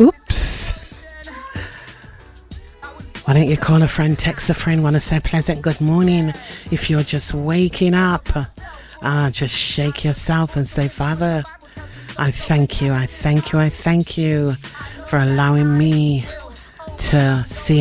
Oops. Why don't you call a friend, text a friend, want to say a pleasant good morning. If you're just waking up, just shake yourself and say, Father, I thank you for allowing me to see